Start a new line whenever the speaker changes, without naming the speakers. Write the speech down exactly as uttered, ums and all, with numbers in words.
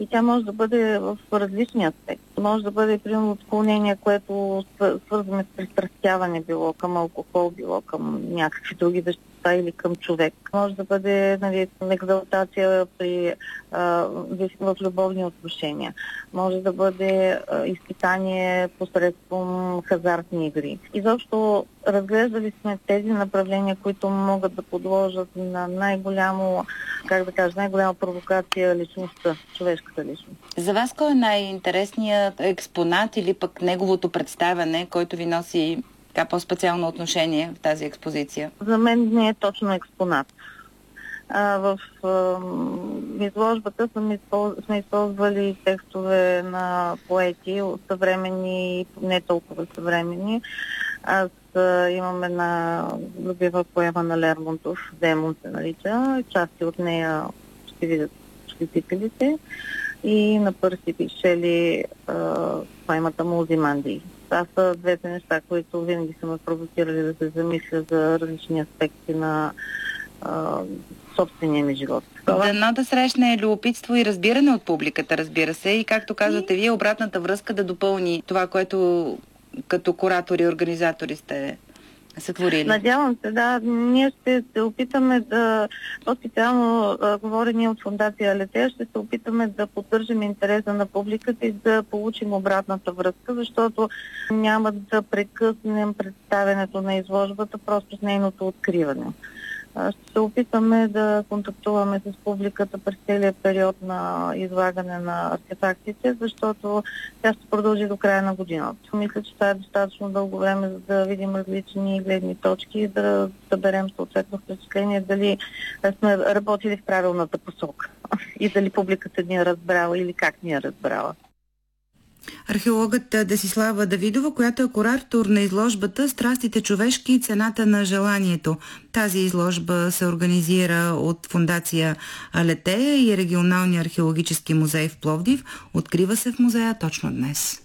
И тя може да бъде в различни аспекти. Може да бъде, примерно, отклонение, което свързваме с пристрастяване, било към алкохол, било към някакви други вещества или към човек. Може да бъде, нали, екзалтация при, а, в любовни отношения. Може да бъде а, изпитание посредством хазартни игри. Изобщо разглеждали сме тези направления, които могат да подложат на най-голямо, как да кажа, най-голяма провокация личността, човешката личност.
За вас кой е най-интересният експонат или пък неговото представяне, който ви носи така по-специално отношение в тази експозиция?
За мен не е точно експонат. А, в а, изложбата сме, използ... сме използвали текстове на поети, съвременни и не толкова съвременни. Аз а, имам една любима поема на Лермонтов, Демон се нарича, части от нея ще видят читателите, и на Пърси Шели поемата му Озимандий. Това са двете неща, които винаги са ме провокирали да се замисля за различни аспекти на а, собствения ми живот.
Дано да срещне любопитство и разбиране от публиката, разбира се, и както казвате вие, обратната връзка да допълни това, което като куратори и организатори сте сътворили.
Надявам се, да. Ние ще се опитаме да, по-специално говоря ние от Фондация Алетея, ще се опитаме да поддържим интереса на публиката и да получим обратната връзка, защото няма да прекъснем представянето на изложбата просто с нейното откриване. Ще се опитаме да контактуваме с публиката през целия период на излагане на артефактите, защото тя ще продължи до края на годината. Мисля, че това е достатъчно дълго време, за да видим различни гледни точки и да съберем съответно впечатление дали сме работили в правилната посока и дали публиката ни е разбрала или как ни е разбрала.
Археологът Десислава Давидова, която е куратор на изложбата "Страстите човешки и цената на желанието". Тази изложба се организира от Фондация Алетея и Регионалния археологически музей в Пловдив. Открива се в музея точно днес.